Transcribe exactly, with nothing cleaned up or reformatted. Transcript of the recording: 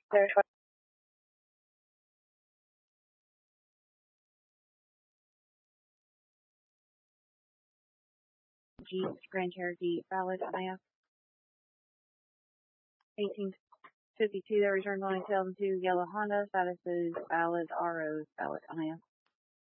There's what Jeep, Grand Cherokee, valid I F. eighteen fifty-two, they returned going tail to yellow Honda, status is valid R Os, valid I F.